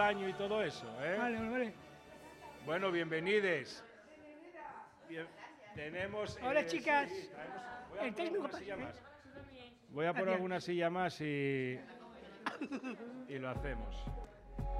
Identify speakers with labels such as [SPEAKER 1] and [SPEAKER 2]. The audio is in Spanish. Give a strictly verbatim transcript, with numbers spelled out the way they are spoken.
[SPEAKER 1] baño y todo eso, ¿eh?
[SPEAKER 2] Vale, vale, vale.
[SPEAKER 1] Bueno, bienvenides. Bien, tenemos...
[SPEAKER 2] Hola,
[SPEAKER 1] eh,
[SPEAKER 2] chicas.
[SPEAKER 1] sí, traemos- voy a
[SPEAKER 2] El
[SPEAKER 1] poner
[SPEAKER 2] técnico
[SPEAKER 1] alguna
[SPEAKER 2] pa-
[SPEAKER 1] silla
[SPEAKER 2] ¿eh?
[SPEAKER 1] más. Voy a poner
[SPEAKER 2] Gracias.
[SPEAKER 1] alguna silla más y, y lo hacemos.